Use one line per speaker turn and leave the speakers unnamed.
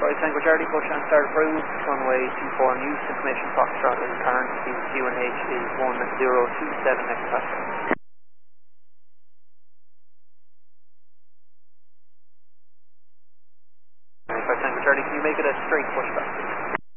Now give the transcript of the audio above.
Tango Charlie, push and start approved. Runway 24 News, information Foxtrot is current, speed QNH is 1027 next passenger. Tango Charlie, can you make it a straight push